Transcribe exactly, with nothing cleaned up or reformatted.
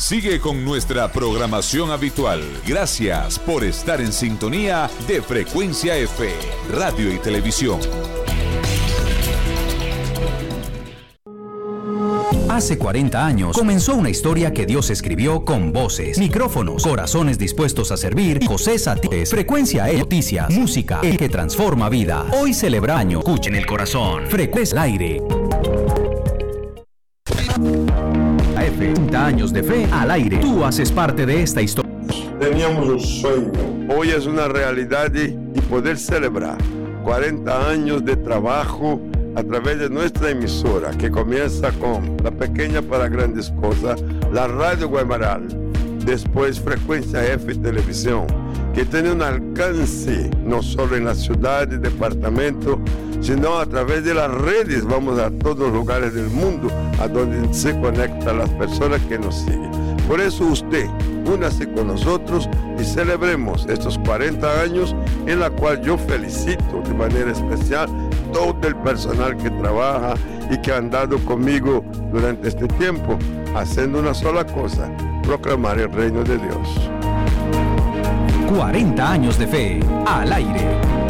Sigue con nuestra programación habitual. Gracias por estar en sintonía de Frecuencia F, Radio y Televisión. Hace cuarenta años comenzó una historia que Dios escribió con voces, micrófonos, corazones dispuestos a servir. José Satíes, Frecuencia E, noticias, música, el que transforma vida. Hoy celebra año. Escuchen el corazón. Frecuencia al aire. F, treinta años de fe al aire. Tú haces parte de esta historia. Teníamos un sueño. Hoy es una realidad y, y poder celebrar cuarenta años de trabajo a través de nuestra emisora, que comienza con la pequeña para grandes cosas, la Radio Guaymaral, después Frecuencia F Televisión, que tiene un alcance no solo en la ciudad y departamento, sino a través de las redes. Vamos a todos los lugares del mundo a donde se conectan las personas que nos siguen. Por eso usted, únase con nosotros y celebremos estos cuarenta años, en la cual yo felicito de manera especial todo el personal que trabaja y que han dado conmigo durante este tiempo, haciendo una sola cosa: proclamar el reino de Dios. cuarenta años de fe al aire.